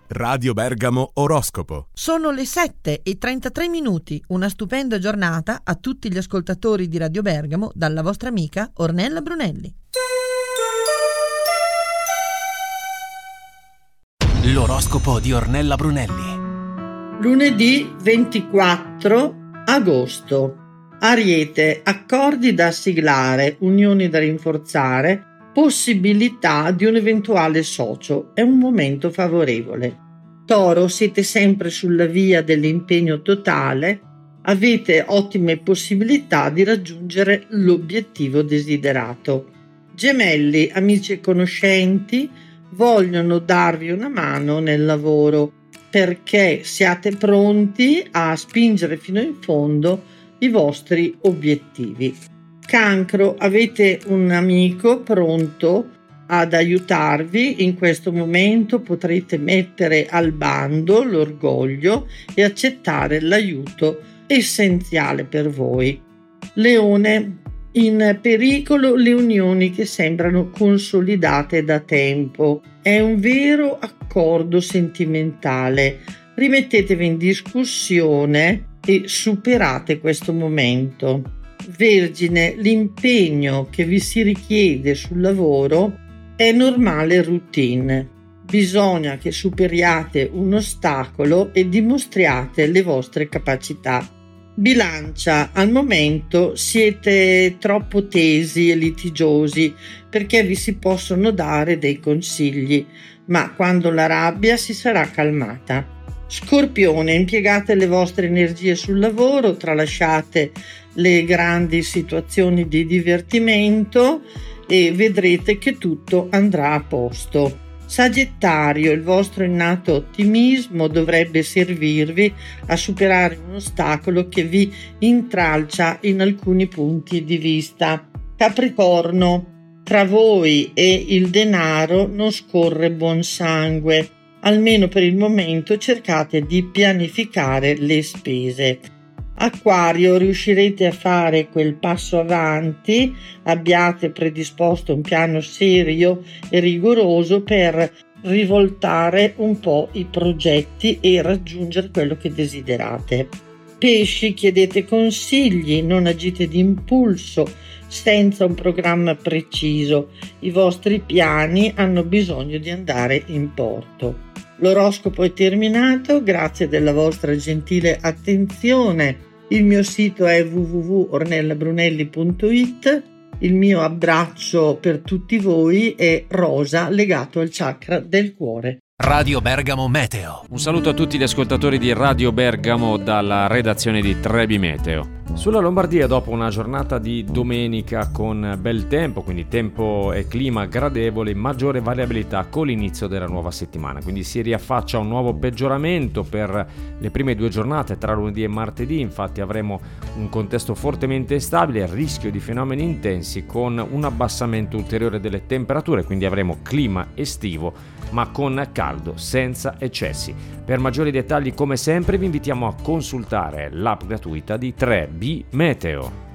Radio Bergamo Oroscopo. Sono le 7:33, una stupenda giornata a tutti gli ascoltatori di Radio Bergamo dalla vostra amica Ornella Brunelli. L'oroscopo di Ornella Brunelli. Lunedì 24 agosto. Ariete, accordi da siglare, unioni da rinforzare, possibilità di un eventuale socio. È un momento favorevole. Toro, siete sempre sulla via dell'impegno totale, avete ottime possibilità di raggiungere l'obiettivo desiderato. Gemelli, amici e conoscenti vogliono darvi una mano nel lavoro perché siate pronti a spingere fino in fondo i vostri obiettivi. Cancro, avete un amico pronto ad aiutarvi. In questo momento potrete mettere al bando l'orgoglio e accettare l'aiuto essenziale per voi. Leone, in pericolo le unioni che sembrano consolidate da tempo. È un vero accordo sentimentale. Rimettetevi in discussione e superate questo momento. Vergine, l'impegno che vi si richiede sul lavoro è normale routine. Bisogna che superiate un ostacolo e dimostriate le vostre capacità. Bilancia, al momento siete troppo tesi e litigiosi perché vi si possono dare dei consigli, ma quando la rabbia si sarà calmata. Scorpione, impiegate le vostre energie sul lavoro, tralasciate le grandi situazioni di divertimento e vedrete che tutto andrà a posto. Sagittario, il vostro innato ottimismo dovrebbe servirvi a superare un ostacolo che vi intralcia in alcuni punti di vista. Capricorno, tra voi e il denaro non scorre buon sangue. Almeno per il momento cercate di pianificare le spese. Acquario, riuscirete a fare quel passo avanti, abbiate predisposto un piano serio e rigoroso per rivoltare un po' i progetti e raggiungere quello che desiderate. Pesci, chiedete consigli, non agite di impulso, senza un programma preciso. I vostri piani hanno bisogno di andare in porto. L'oroscopo è terminato, grazie della vostra gentile attenzione. Il mio sito è www.ornellabrunelli.it. Il mio abbraccio per tutti voi è rosa, legato al chakra del cuore. Radio Bergamo Meteo. Un saluto a tutti gli ascoltatori di Radio Bergamo dalla redazione di Trebi Meteo. Sulla Lombardia, dopo una giornata di domenica con bel tempo, quindi tempo e clima gradevoli, maggiore variabilità con l'inizio della nuova settimana, quindi si riaffaccia un nuovo peggioramento per le prime due giornate tra lunedì e martedì. Infatti avremo un contesto fortemente instabile, rischio di fenomeni intensi con un abbassamento ulteriore delle temperature, quindi avremo clima estivo ma con caldo, senza eccessi. Per maggiori dettagli, come sempre, vi invitiamo a consultare l'app gratuita di 3B Meteo.